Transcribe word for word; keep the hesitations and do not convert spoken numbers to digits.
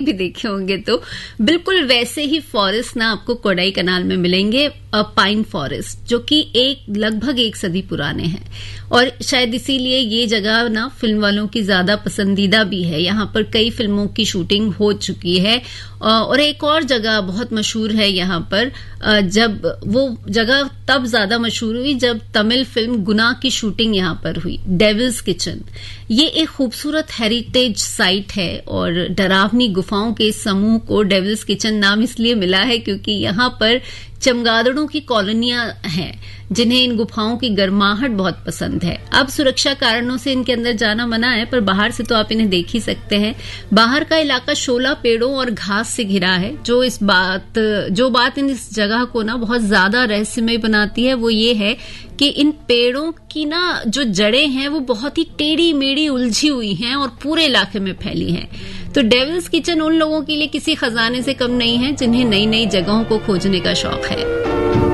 भी देखे होंगे तो बिल्कुल वैसे ही फॉरेस्ट ना आपको कोडाई कनाल में मिलेंगे, पाइन फॉरेस्ट, जो कि एक लगभग एक सदी पुराने हैं और शायद इसीलिए ये जगह ना फिल्म वालों की ज्यादा पसंदीदा भी है। यहाँ पर कई फिल्मों की शूटिंग हो चुकी है। और एक और जगह बहुत मशहूर है यहाँ पर, जब वो जगह तब ज्यादा मशहूर हुई जब तमिल फिल्म गुना की शूटिंग यहाँ पर हुई, डेविल्स किचन। ये एक खूबसूरत हेरिटेज साइट है और डरावनी गुफाओं के समूह को डेविल्स किचन नाम इसलिए मिला है क्योंकि यहाँ पर चमगादड़ों की कॉलोनियां हैं जिन्हें इन गुफाओं की गर्माहट बहुत पसंद है। अब सुरक्षा कारणों से इनके अंदर जाना मना है, पर बाहर से तो आप इन्हें देख ही सकते हैं। बाहर का इलाका शोला पेड़ों और घास से घिरा है। जो इस बात जो बात इन इस जगह को ना बहुत ज्यादा रहस्यमय बनाती है वो ये है कि इन पेड़ों की ना जो जड़ें हैं वो बहुत ही टेढ़ी मेढ़ी उलझी हुई हैं और पूरे इलाके में फैली हैं। तो डेविल्स किचन उन लोगों के लिए किसी खजाने से कम नहीं है जिन्हें नई नई जगहों को खोजने का शौक है।